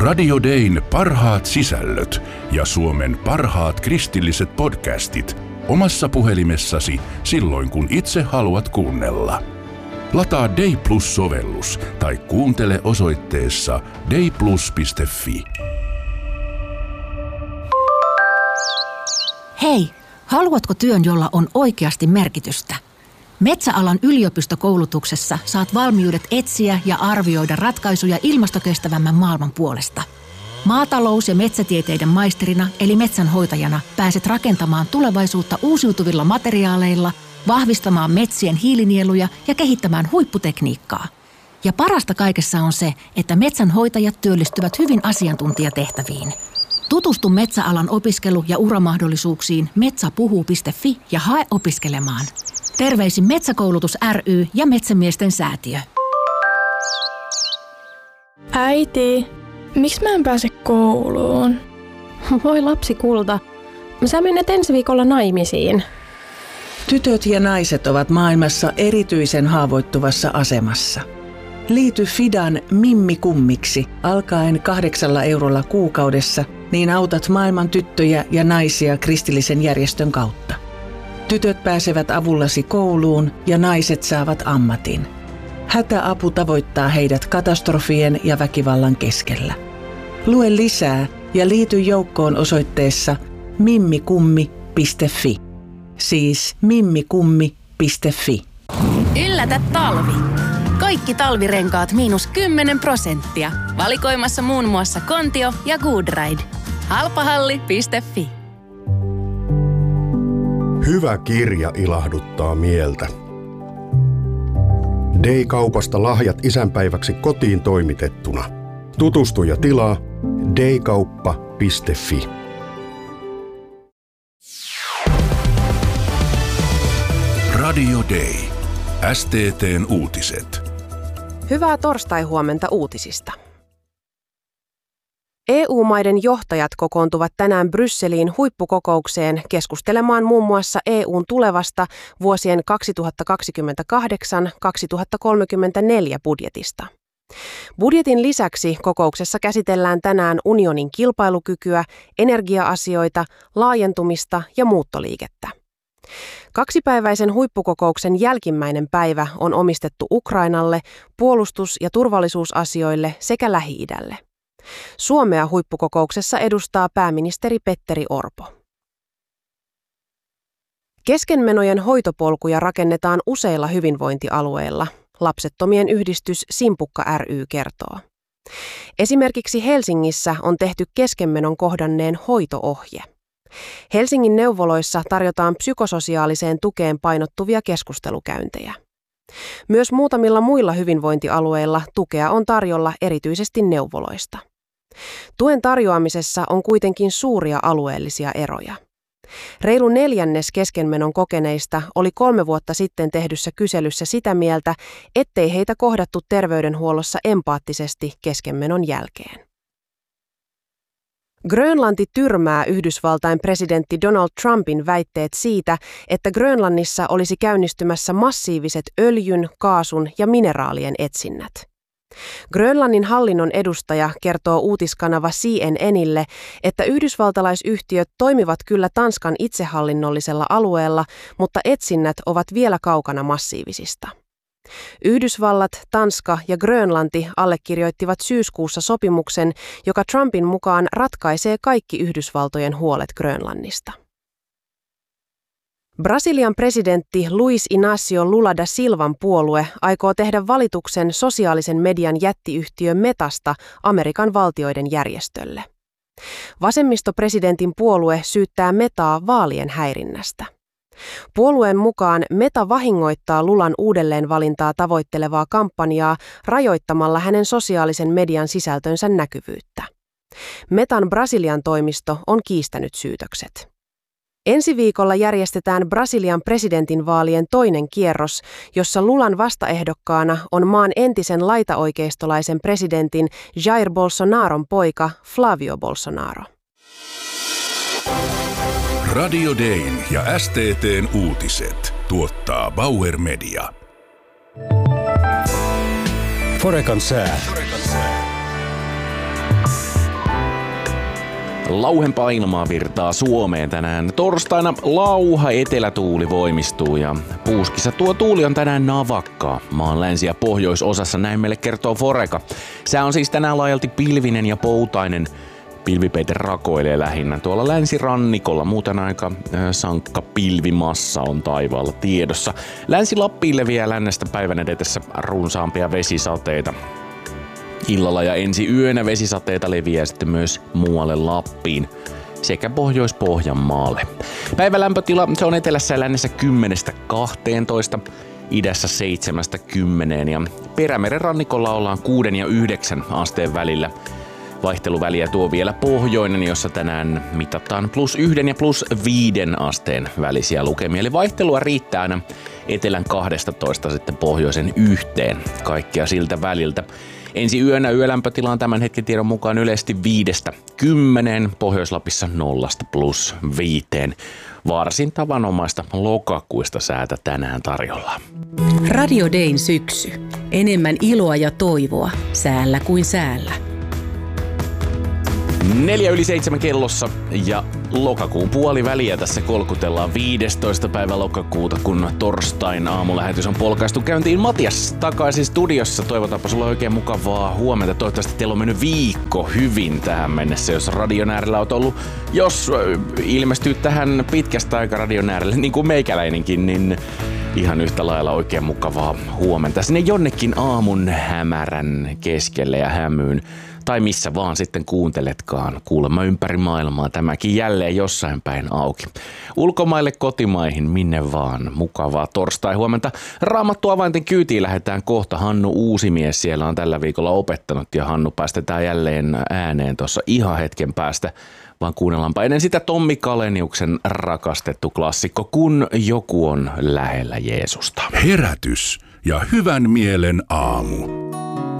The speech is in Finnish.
Radio Dayn parhaat sisällöt ja Suomen parhaat kristilliset podcastit omassa puhelimessasi silloin, kun itse haluat kuunnella. Lataa Day Plus-sovellus tai kuuntele osoitteessa dayplus.fi. Hei, haluatko työn, jolla on oikeasti merkitystä? Metsäalan yliopistokoulutuksessa saat valmiudet etsiä ja arvioida ratkaisuja ilmastokestävämmän maailman puolesta. Maatalous- ja metsätieteiden maisterina eli metsänhoitajana pääset rakentamaan tulevaisuutta uusiutuvilla materiaaleilla, vahvistamaan metsien hiilinieluja ja kehittämään huipputekniikkaa. Ja parasta kaikessa on se, että metsänhoitajat työllistyvät hyvin asiantuntijatehtäviin. Tutustu metsäalan opiskelu- ja uramahdollisuuksiin metsäpuhuu.fi ja hae opiskelemaan. Terveisin Metsäkoulutus ry ja Metsämiesten säätiö. Äiti, miksi mä en pääse kouluun? Voi lapsi kulta, sä menet ensi viikolla naimisiin. Tytöt ja naiset ovat maailmassa erityisen haavoittuvassa asemassa. Liity Fidan Mimmi-kummiksi alkaen 8 eurolla kuukaudessa, niin autat maailman tyttöjä ja naisia kristillisen järjestön kautta. Tytöt pääsevät avullasi kouluun ja naiset saavat ammatin. Hätäapu tavoittaa heidät katastrofien ja väkivallan keskellä. Lue lisää ja liity joukkoon osoitteessa mimmikummi.fi. Siis mimmikummi.fi. Yllätä talvi! Kaikki talvirenkaat -10%. Valikoimassa muun muassa Kontio ja Goodride. Halpahalli.fi. Hyvä kirja ilahduttaa mieltä. Day-kaupasta lahjat isänpäiväksi kotiin toimitettuna. Tutustu ja tilaa daykauppa.fi. Radio Day. STT:n uutiset. Hyvää torstai-huomenta uutisista. EU-maiden johtajat kokoontuvat tänään Brysseliin huippukokoukseen keskustelemaan muun muassa EUn tulevasta vuosien 2028-2034 budjetista. Budjetin lisäksi kokouksessa käsitellään tänään unionin kilpailukykyä, energia-asioita, laajentumista ja muuttoliikettä. Kaksipäiväisen huippukokouksen jälkimmäinen päivä on omistettu Ukrainalle, puolustus- ja turvallisuusasioille sekä Lähi-idälle. Suomea huippukokouksessa edustaa pääministeri Petteri Orpo. Keskenmenojen hoitopolkuja rakennetaan useilla hyvinvointialueilla, Lapsettomien yhdistys Simpukka ry kertoo. Esimerkiksi Helsingissä on tehty keskenmenon kohdanneen hoito-ohje. Helsingin neuvoloissa tarjotaan psykososiaaliseen tukeen painottuvia keskustelukäyntejä. Myös muutamilla muilla hyvinvointialueilla tukea on tarjolla erityisesti neuvoloista. Tuen tarjoamisessa on kuitenkin suuria alueellisia eroja. Reilu 1/4 keskenmenon kokeneista oli 3 vuotta sitten tehdyssä kyselyssä sitä mieltä, ettei heitä kohdattu terveydenhuollossa empaattisesti keskenmenon jälkeen. Grönlanti tyrmää Yhdysvaltain presidentti Donald Trumpin väitteet siitä, että Grönlannissa olisi käynnistymässä massiiviset öljyn, kaasun ja mineraalien etsinnät. Grönlannin hallinnon edustaja kertoo uutiskanava CNNille, että yhdysvaltalaisyhtiöt toimivat kyllä Tanskan itsehallinnollisella alueella, mutta etsinnät ovat vielä kaukana massiivisista. Yhdysvallat, Tanska ja Grönlanti allekirjoittivat syyskuussa sopimuksen, joka Trumpin mukaan ratkaisee kaikki Yhdysvaltojen huolet Grönlannista. Brasilian presidentti Luiz Inácio Lula da Silvan puolue aikoo tehdä valituksen sosiaalisen median jättiyhtiö Metasta Amerikan valtioiden järjestölle. Vasemmistopresidentin puolue syyttää Metaa vaalien häirinnästä. Puolueen mukaan Meta vahingoittaa Lulan uudelleenvalintaa tavoittelevaa kampanjaa rajoittamalla hänen sosiaalisen median sisältönsä näkyvyyttä. Metan Brasilian toimisto on kiistänyt syytökset. Ensi viikolla järjestetään Brasilian presidentinvaalien toinen kierros, jossa Lulan vastaehdokkaana on maan entisen laitaoikeistolaisen presidentin Jair Bolsonaron poika Flavio Bolsonaro. Radio Dayn ja STT:n uutiset tuottaa Bauer Media. Forekan sää. Lauhempaa ilmaa virtaa Suomeen tänään. Torstaina lauha etelätuuli voimistuu ja puuskissa tuo tuuli on tänään navakkaa. Maan länsi- ja pohjoisosassa näin meille kertoo Foreka. Sää on siis tänään laajalti pilvinen ja poutainen. Pilvipeite rakoilee lähinnä tuolla länsirannikolla. Muuten aika sankka pilvimassa on taivaalla tiedossa. Länsi-Lappiin leviää lännestä päivän edetessä runsaampia vesisateita. Illalla ja ensi yönä vesisateita leviää sitten myös muualle Lappiin sekä Pohjois-Pohjanmaalle. Päivän lämpötila se on etelässä ja lännessä 10–12, idässä 7–10 ja Perämeren rannikolla ollaan 6 ja 9 asteen välillä. Vaihteluväliä tuo vielä pohjoinen, jossa tänään mitataan +1 ja +5 asteen välisiä lukemia. Eli vaihtelua riittää aina etelän 12 sitten pohjoisen 1. Kaikkea siltä väliltä. Ensi yönä yölämpötila on tämän hetken tiedon mukaan yleisesti 5–10, Pohjois-Lapissa 0–+5. Varsin tavanomaista lokakuista säätä tänään tarjolla. Radio Dayn syksy. Enemmän iloa ja toivoa säällä kuin säällä. 6:04 kellossa ja lokakuun puoliväliä tässä kolkutellaan 15. päivä lokakuuta, kun torstain aamulähetys on polkaistu käyntiin. Matias takaisin studiossa. Toivotaanpa sulle oikein mukavaa huomenta. Toivottavasti teillä on mennyt viikko hyvin tähän mennessä, jos radion äärellä olet ollut. Jos ilmestyy tähän pitkästä aikaa radion äärelle, niin kuin meikäläinenkin, niin ihan yhtä lailla oikein mukavaa huomenta. Sinne jonnekin aamun hämärän keskelle ja hämyyn. Tai missä vaan sitten kuunteletkaan. Kuulemma ympäri maailmaa tämäkin jälleen jossain päin auki. Ulkomaille, kotimaihin, minne vaan. Mukavaa torstai-huomenta. Raamattu avainten kyytiin lähdetään kohta. Hannu Uusimies siellä on tällä viikolla opettanut ja Hannu päästetään jälleen ääneen tuossa ihan hetken päästä. Vaan kuunnellaanpa ennen sitä Tommi Kaleniuksen rakastettu klassikko, Kun joku on lähellä Jeesusta. Herätys ja hyvän mielen aamu.